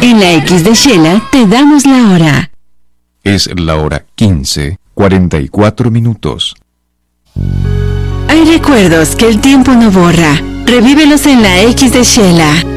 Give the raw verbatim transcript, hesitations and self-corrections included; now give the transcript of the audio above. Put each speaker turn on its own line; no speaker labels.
En la X de Shela te damos la hora.
Es la hora quince, cuarenta y cuatro minutos.
Hay recuerdos que el tiempo no borra. Revívelos en la X de Shela.